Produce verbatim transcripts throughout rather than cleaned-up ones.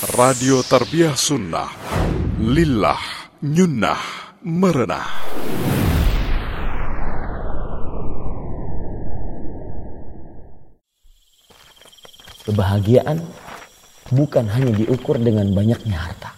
Radio Tarbiyah Sunnah. Lillah nyunnah merenah. Kebahagiaan bukan hanya diukur dengan banyaknya harta.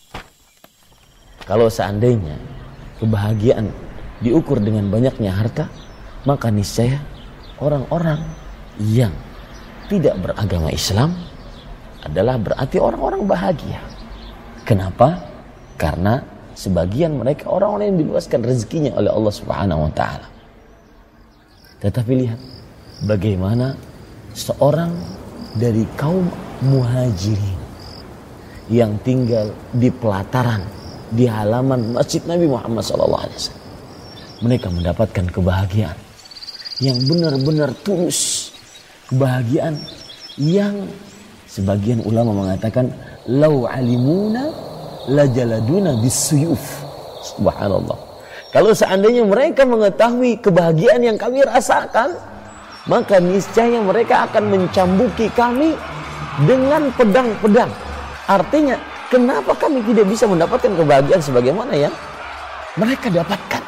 Kalau seandainya kebahagiaan diukur dengan banyaknya harta, maka niscaya orang-orang yang tidak beragama Islam adalah berarti orang-orang bahagia. Kenapa? Karena sebagian mereka orang-orang yang diluaskan rezekinya oleh Allah Subhanahu wa taala. Tetapi lihat bagaimana seorang dari kaum muhajirin yang tinggal di pelataran, di halaman Masjid Nabi Muhammad shallallahu alaihi wasallam. Mereka mendapatkan kebahagiaan yang benar-benar tulus. Kebahagiaan yang sebagian ulama mengatakan lau alimuna lajaladuna bisuyuf. Subhanallah. Kalau seandainya mereka mengetahui kebahagiaan yang kami rasakan, maka niscaya mereka akan mencambuki kami dengan pedang-pedang. Artinya, kenapa kami tidak bisa mendapatkan kebahagiaan sebagaimana yang mereka dapatkan?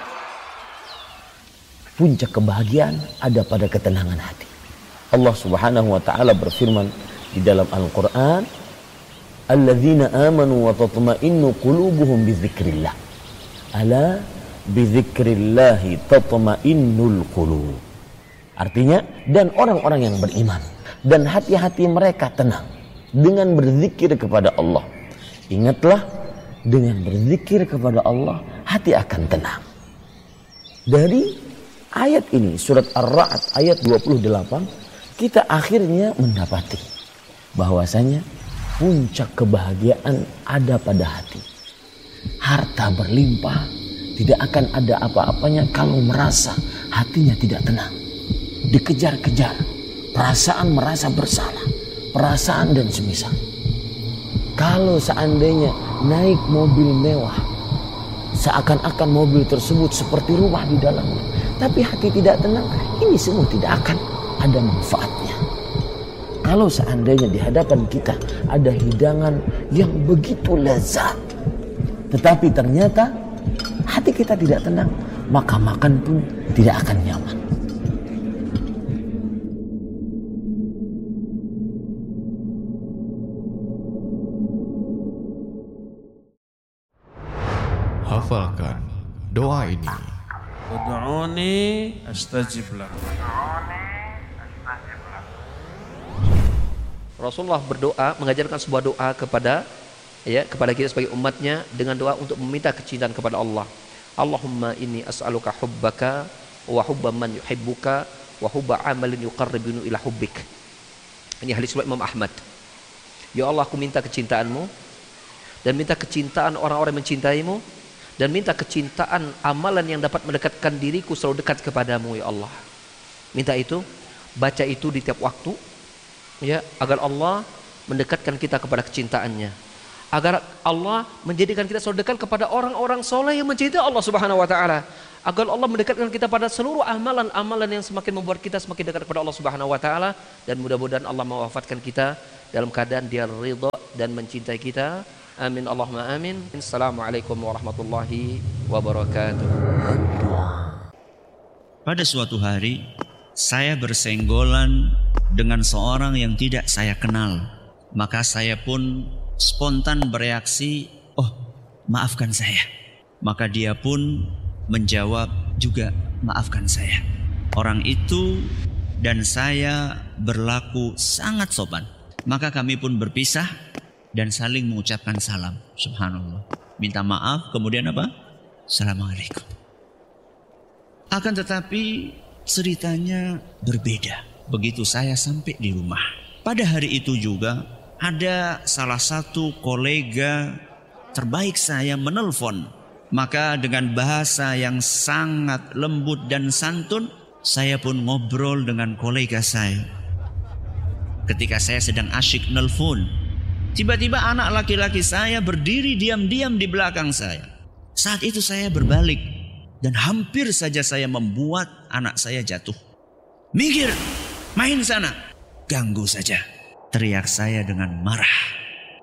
Puncak kebahagiaan ada pada ketenangan hati. Allah Subhanahu wa taala berfirman di dalam Al-Qur'an, "Alladzina amanu wa tatma'innu qulubuhum bidzikrillah." Ala bidzikrillahi tatma'innul qulub. Artinya, dan orang-orang yang beriman dan hati-hati mereka tenang dengan berzikir kepada Allah. Ingatlah, dengan berzikir kepada Allah hati akan tenang. Dari ayat ini, surat Ar-Ra'd ayat dua puluh delapan, kita akhirnya mendapati bahwasanya puncak kebahagiaan ada pada hati. Harta berlimpah tidak akan ada apa-apanya kalau merasa hatinya tidak tenang. Dikejar-kejar, perasaan merasa bersalah, perasaan dan semisal. Kalau seandainya naik mobil mewah, seakan-akan mobil tersebut seperti rumah di dalamnya, tapi hati tidak tenang, ini semua tidak akan ada manfaatnya. Kalau seandainya di hadapan kita ada hidangan yang begitu lezat, tetapi ternyata hati kita tidak tenang, maka makan pun tidak akan nyaman. Hafalkan doa ini. Ud'uni astajib lakum. Rasulullah berdoa, mengajarkan sebuah doa kepada ya kepada kita sebagai umatnya dengan doa untuk meminta kecintaan kepada Allah. Allahumma inni as'aluka hubbaka wa hubba man yuhibbuka wa hubba amalin yuqarribuni ila hubbik. Ini hadis riwayat Imam Ahmad. Ya Allah, aku minta kecintaanmu dan minta kecintaan orang-orang yang mencintaimu, dan minta kecintaan amalan yang dapat mendekatkan diriku selalu dekat kepadamu ya Allah. Minta itu, baca itu di tiap waktu ya, agar Allah mendekatkan kita kepada kecintaannya, agar Allah menjadikan kita selalu dekat kepada orang-orang soleh yang mencintai Allah Subhanahu wa taala, agar Allah mendekatkan kita pada seluruh amalan-amalan yang semakin membuat kita semakin dekat kepada Allah Subhanahu wa taala, dan mudah-mudahan Allah mewafatkan kita dalam keadaan Dia ridha dan mencintai kita. Amin Allahumma amin. Assalamualaikum warahmatullahi wabarakatuh. Pada suatu hari saya bersenggolan dengan seorang yang tidak saya kenal. Maka saya pun spontan bereaksi, "Oh, maafkan saya." Maka dia pun menjawab juga, "Maafkan saya." Orang itu dan saya berlaku sangat sopan. Maka kami pun berpisah dan saling mengucapkan salam. Subhanallah. Minta maaf, kemudian apa? Assalamualaikum. Akan tetapi ceritanya berbeda begitu saya sampai di rumah. Pada hari itu juga ada salah satu kolega terbaik saya menelpon. Maka dengan bahasa yang sangat lembut dan santun, saya pun ngobrol dengan kolega saya. Ketika saya sedang asyik nelpon, tiba-tiba anak laki-laki saya berdiri diam-diam di belakang saya. Saat itu saya berbalik dan hampir saja saya membuat anak saya jatuh. "Minggir, main sana." "Ganggu saja," teriak saya dengan marah.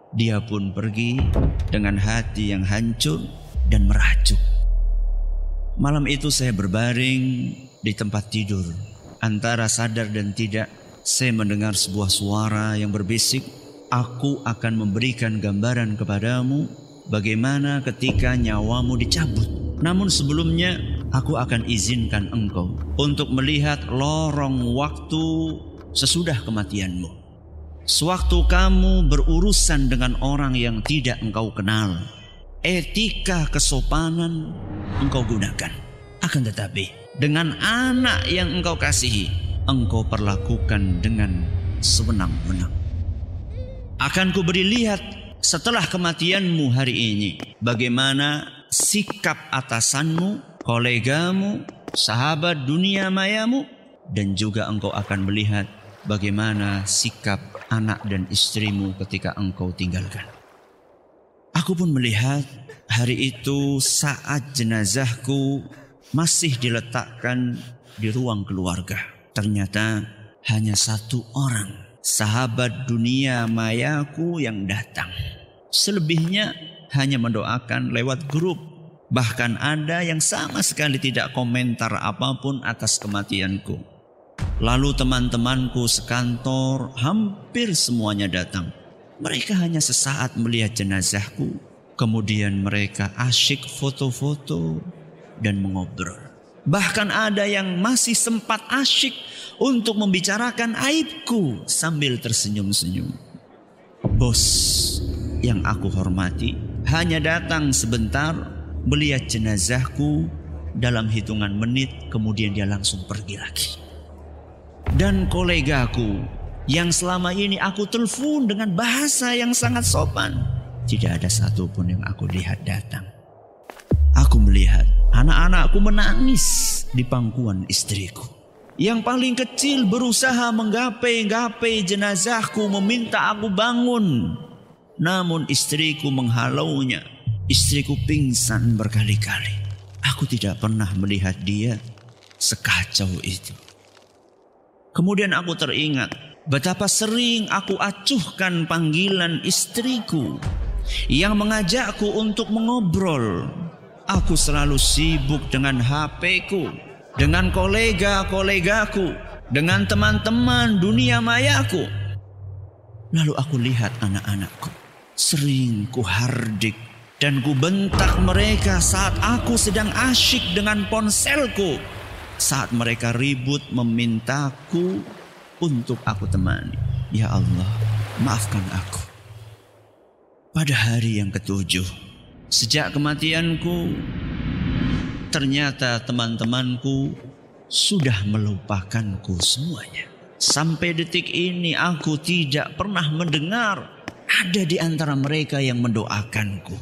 Dia pun pergi dengan hati yang hancur dan merajuk. Malam itu saya berbaring di tempat tidur. Antara sadar dan tidak, saya mendengar sebuah suara yang berbisik, "Aku akan memberikan gambaran kepadamu bagaimana ketika nyawamu dicabut. Namun sebelumnya, aku akan izinkan engkau untuk melihat lorong waktu sesudah kematianmu. Sewaktu kamu berurusan dengan orang yang tidak engkau kenal, etika kesopanan engkau gunakan. Akan tetapi, dengan anak yang engkau kasihi, engkau perlakukan dengan sewenang-wenang. Akan kuberi lihat setelah kematianmu hari ini, bagaimana sikap atasanmu, kolegamu, sahabat dunia mayamu, dan juga engkau akan melihat bagaimana sikap anak dan istrimu ketika engkau tinggalkan." Aku pun melihat hari itu saat jenazahku masih diletakkan di ruang keluarga. Ternyata hanya satu orang, sahabat dunia mayaku yang datang. Selebihnya hanya mendoakan lewat grup. Bahkan ada yang sama sekali tidak komentar apapun atas kematianku. Lalu teman-temanku sekantor hampir semuanya datang. Mereka hanya sesaat melihat jenazahku. Kemudian mereka asyik foto-foto dan mengobrol. Bahkan ada yang masih sempat asyik untuk membicarakan aibku sambil tersenyum-senyum. Bos yang aku hormati hanya datang sebentar, melihat jenazahku, dalam hitungan menit kemudian dia langsung pergi lagi. Dan kolegaku yang selama ini aku telepon dengan bahasa yang sangat sopan, tidak ada satupun yang aku lihat datang. Aku melihat anak-anakku menangis di pangkuan istriku. Yang paling kecil berusaha menggapai-gapai jenazahku, meminta aku bangun. Namun istriku menghalaunya. Istriku pingsan berkali-kali. Aku tidak pernah melihat dia sekacau itu. Kemudian aku teringat betapa sering aku acuhkan panggilan istriku yang mengajakku untuk mengobrol. Aku selalu sibuk dengan H P-ku, dengan kolega-kolegaku, dengan teman-teman dunia mayaku. Lalu aku lihat anak-anakku. Sering ku hardik dan ku bentak mereka saat aku sedang asyik dengan ponselku. Saat mereka ribut memintaku untuk aku temani. Ya Allah, maafkan aku. Pada hari yang ketujuh, sejak kematianku, ternyata teman-temanku sudah melupakanku semuanya. Sampai detik ini aku tidak pernah mendengar ada di antara mereka yang mendoakanku.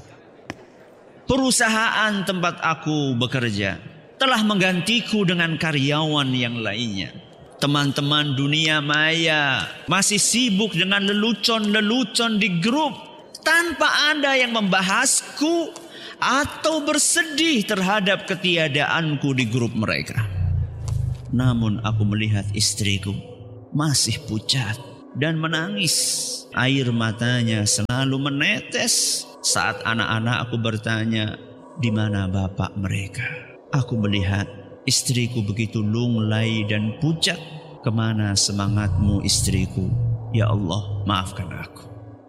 Perusahaan tempat aku bekerja telah menggantiku dengan karyawan yang lainnya. Teman-teman dunia maya masih sibuk dengan lelucon-lelucon di grup tanpa ada yang membahasku atau bersedih terhadap ketiadaanku di grup mereka. Namun aku melihat istriku masih pucat dan menangis. Air matanya selalu menetes saat anak-anak aku bertanya, "Di mana bapak mereka?" Aku melihat istriku begitu lunglai dan pucat. Kemana semangatmu istriku? Ya Allah, maafkan aku.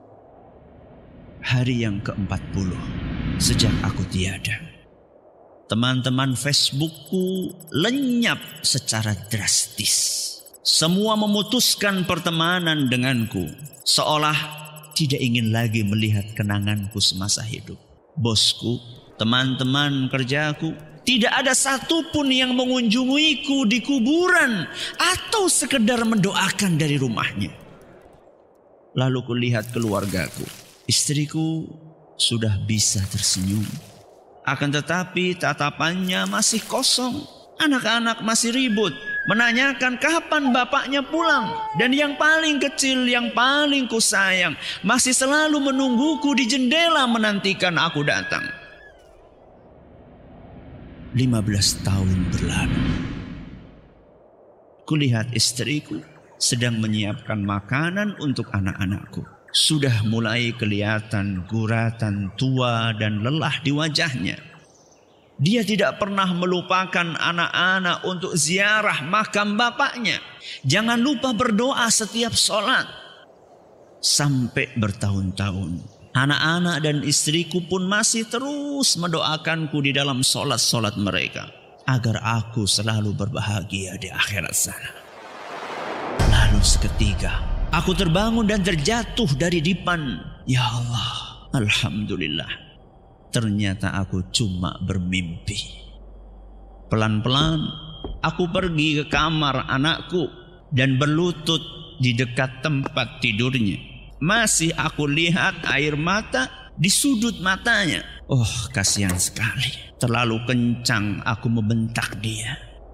Hari yang keempat puluh sejak aku tiada. Teman-teman Facebookku lenyap secara drastis. Semua memutuskan pertemanan denganku, seolah tidak ingin lagi melihat kenanganku semasa hidup. Bosku, teman-teman kerjaku, tidak ada satupun yang mengunjungiku di kuburan atau sekedar mendoakan dari rumahnya. Lalu kulihat keluargaku. Istriku sudah bisa tersenyum. Akan tetapi tatapannya masih kosong. Anak-anak masih ribut, menanyakan kapan bapaknya pulang. Dan yang paling kecil, yang paling kusayang, masih selalu menungguku di jendela menantikan aku datang. lima belas tahun berlalu. Kulihat istriku sedang menyiapkan makanan untuk anak-anakku. Sudah mulai kelihatan guratan tua dan lelah di wajahnya. Dia tidak pernah melupakan anak-anak untuk ziarah makam bapaknya. Jangan lupa berdoa setiap sholat. Sampai bertahun-tahun, anak-anak dan istriku pun masih terus mendoakanku di dalam sholat-sholat mereka, agar aku selalu berbahagia di akhirat sana. Lalu seketika, aku terbangun dan terjatuh dari dipan. Ya Allah, Alhamdulillah. Ternyata aku cuma bermimpi. Pelan-pelan aku pergi ke kamar anakku dan berlutut di dekat tempat tidurnya. Masih aku lihat air mata di sudut matanya. Oh, kasihan sekali. Terlalu kencang aku membentak dia.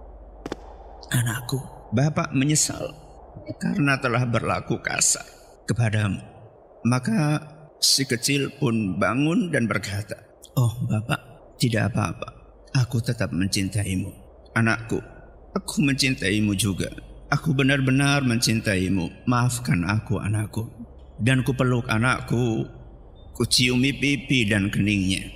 Anakku, Bapak menyesal karena telah berlaku kasar kepadamu. Maka si kecil pun bangun dan berkata, oh Bapak, tidak apa-apa. Aku tetap mencintaimu. Anakku, aku mencintaimu juga. Aku benar-benar mencintaimu. Maafkan aku anakku. Dan ku peluk anakku. Ku ciumi pipi dan keningnya.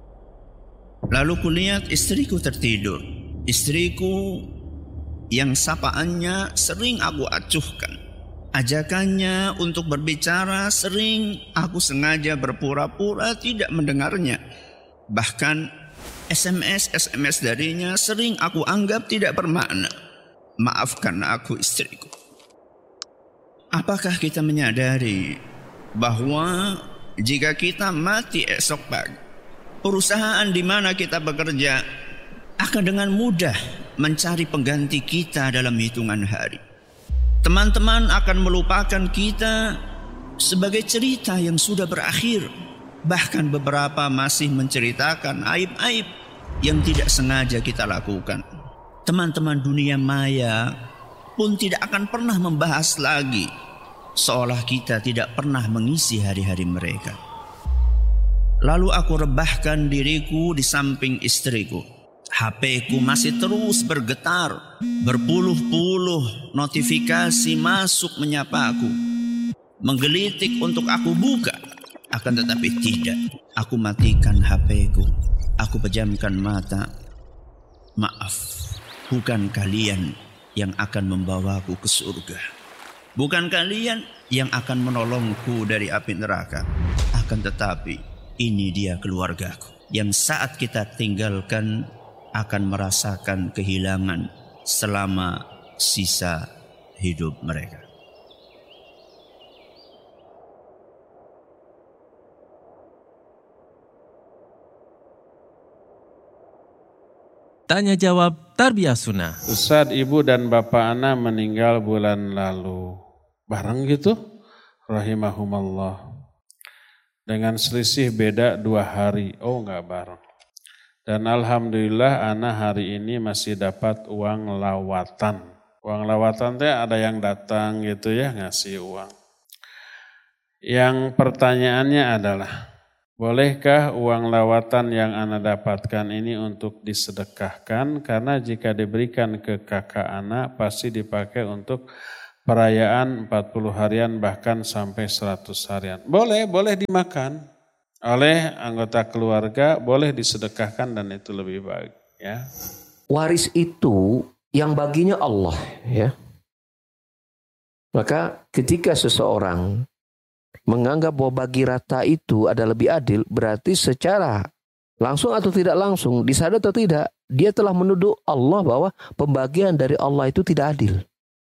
Lalu ku lihat istriku tertidur. Istriku yang sapaannya sering aku acuhkan. Ajakannya untuk berbicara sering aku sengaja berpura-pura tidak mendengarnya. Bahkan S M S S M S darinya sering aku anggap tidak bermakna. Maafkan aku istriku. Apakah kita menyadari bahwa jika kita mati esok pagi, perusahaan di mana kita bekerja akan dengan mudah mencari pengganti kita dalam hitungan hari. Teman-teman akan melupakan kita sebagai cerita yang sudah berakhir. Bahkan beberapa masih menceritakan aib-aib yang tidak sengaja kita lakukan. Teman-teman dunia maya pun tidak akan pernah membahas lagi, seolah kita tidak pernah mengisi hari-hari mereka. Lalu aku rebahkan diriku di samping istriku. H P-ku masih terus bergetar. Berpuluh-puluh notifikasi masuk menyapa aku, menggelitik untuk aku buka. Akan tetapi tidak. Aku matikan H P-ku. Aku pejamkan mata. Maaf, bukan kalian yang akan membawaku ke surga. Bukan kalian yang akan menolongku dari api neraka. Akan tetapi ini dia keluargaku yang saat kita tinggalkan akan merasakan kehilangan selama sisa hidup mereka. Tanya jawab Tarbiyah Sunnah. Ustadz, ibu dan bapak ana meninggal bulan lalu. Bareng gitu? Rahimahumallah. Dengan selisih beda dua hari. Oh enggak bareng. Dan alhamdulillah ana hari ini masih dapat uang lawatan. Uang lawatan teh ada yang datang gitu ya ngasih uang. Yang pertanyaannya adalah, bolehkah uang lawatan yang ana dapatkan ini untuk disedekahkan? Karena jika diberikan ke kakak ana pasti dipakai untuk perayaan empat puluh harian bahkan sampai seratus harian. Boleh, boleh dimakan oleh anggota keluarga, boleh disedekahkan dan itu lebih baik ya. Waris itu yang baginya Allah ya. Maka ketika seseorang menganggap bahwa bagi rata itu ada lebih adil, berarti secara langsung atau tidak langsung, disadar atau tidak, dia telah menuduh Allah bahwa pembagian dari Allah itu tidak adil.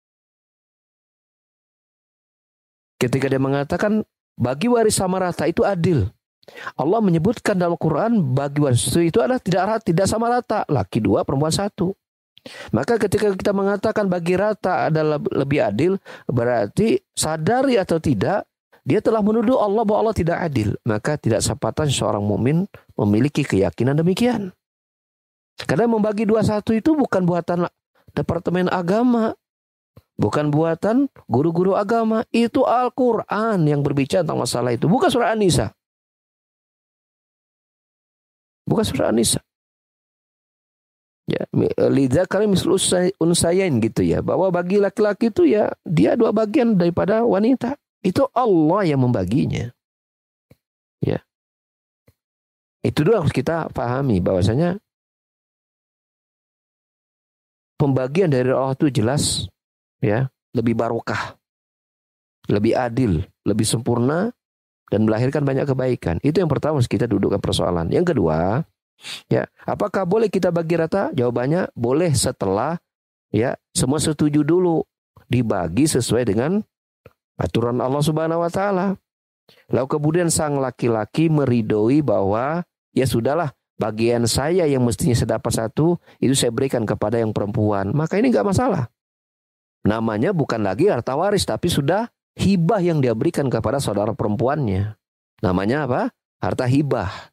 Ketika dia mengatakan bagi waris sama rata itu adil, Allah menyebutkan dalam Quran bagi waris itu adalah tidak tidak sama rata, laki dua perempuan satu. Maka ketika kita mengatakan bagi rata adalah lebih adil, berarti sadari atau tidak dia telah menuduh Allah bahwa Allah tidak adil. Maka tidak sepatutnya seorang mukmin memiliki keyakinan demikian. Karena membagi dua satu itu bukan buatan Departemen Agama, bukan buatan guru-guru agama. Itu Al-Quran yang berbicara tentang masalah itu, bukan surah An-Nisa. Bukan surah An-Nisa. Ya, lidzakari mislu unsayain gitu ya, bahwa bagi laki-laki itu ya dia dua bagian daripada wanita. Itu Allah yang membaginya. Ya. Itu dulu harus kita pahami bahwasanya pembagian dari Allah itu jelas ya, lebih barokah, lebih adil, lebih sempurna dan melahirkan banyak kebaikan. Itu yang pertama kita dudukkan persoalan. Yang kedua, ya, apakah boleh kita bagi rata? Jawabannya boleh setelah ya semua setuju dulu dibagi sesuai dengan aturan Allah Subhanahu wa taala. Lalu kemudian sang laki-laki meridoi bahwa ya sudahlah, bagian saya yang mestinya saya dapat satu, itu saya berikan kepada yang perempuan. Maka ini nggak masalah. Namanya bukan lagi harta waris, tapi sudah hibah yang dia berikan kepada saudara perempuannya. Namanya apa? Harta hibah.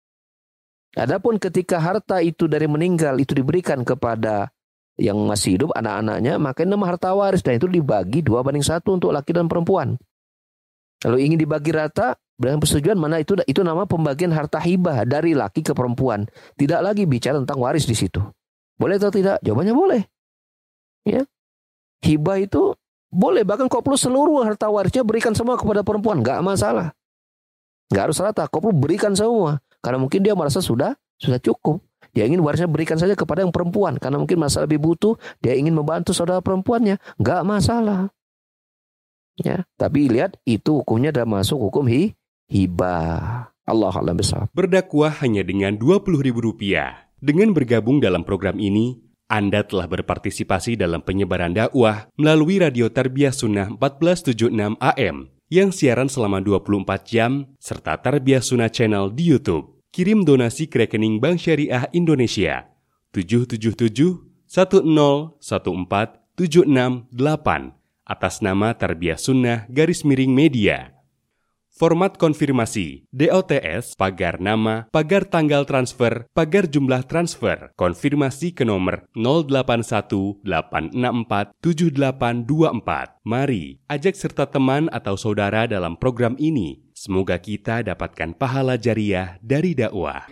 Adapun ketika harta itu dari meninggal itu diberikan kepada yang masih hidup, anak-anaknya, maka ini nama harta waris. Dan itu dibagi dua banding satu untuk laki dan perempuan. Kalau ingin dibagi rata, dengan persetujuan mana itu itu nama pembagian harta hibah dari laki ke perempuan. Tidak lagi bicara tentang waris di situ. Boleh atau tidak? Jawabannya boleh. Ya. Hibah itu boleh, bahkan kau perlu seluruh harta warisnya berikan semua kepada perempuan, nggak masalah. Nggak harus rata, kau perlu berikan semua. Karena mungkin dia merasa sudah sudah cukup. Dia ingin warisnya berikan saja kepada yang perempuan. Karena mungkin masa lebih butuh, dia ingin membantu saudara perempuannya, nggak masalah. Ya, tapi lihat itu hukumnya sudah masuk hukum hi hibah. Allah a'lam bishawab. Berdakwah hanya dengan dua puluh ribu rupiah. Dengan bergabung dalam program ini, Anda telah berpartisipasi dalam penyebaran dakwah melalui Radio Tarbiyah Sunnah empat belas tujuh puluh enam A M yang siaran selama dua puluh empat jam serta Tarbiyah Sunnah Channel di YouTube. Kirim donasi ke rekening Bank Syariah Indonesia tujuh tujuh tujuh satu nol satu empat tujuh enam delapan atas nama Tarbiyah Sunnah garis miring media. Format konfirmasi, D O T S, pagar nama, pagar tanggal transfer, pagar jumlah transfer, konfirmasi ke nomor nol delapan satu delapan enam empat tujuh delapan dua empat. Mari, ajak serta teman atau saudara dalam program ini. Semoga kita dapatkan pahala jariah dari dakwah.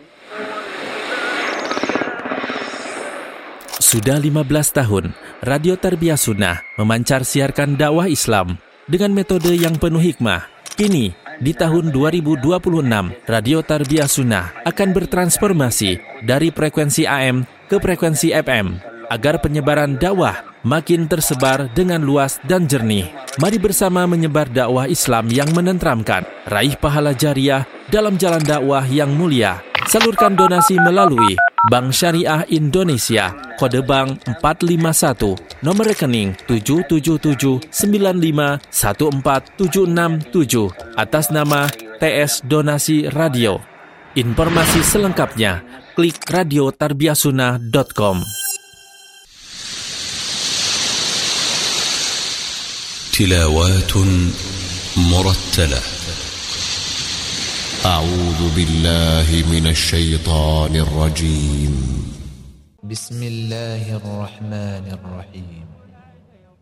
Sudah lima belas tahun, Radio Tarbiyah Sunnah memancar siarkan dakwah Islam dengan metode yang penuh hikmah. Kini, di tahun dua ribu dua puluh enam, Radio Tarbiyah Sunnah akan bertransformasi dari frekuensi A M ke frekuensi F M agar penyebaran dakwah makin tersebar dengan luas dan jernih. Mari bersama menyebar dakwah Islam yang menenteramkan, raih pahala jariah dalam jalan dakwah yang mulia. Salurkan donasi melalui Bank Syariah Indonesia, kode bank empat lima satu, nomor rekening tujuh tujuh tujuh sembilan lima satu empat tujuh enam tujuh, atas nama T S Donasi Radio. Informasi selengkapnya, klik radio tarbiyah sunnah dot com. تلاوات مرتلة. أعوذ بالله من الشيطان الرجيم. بسم الله الرحمن الرحيم.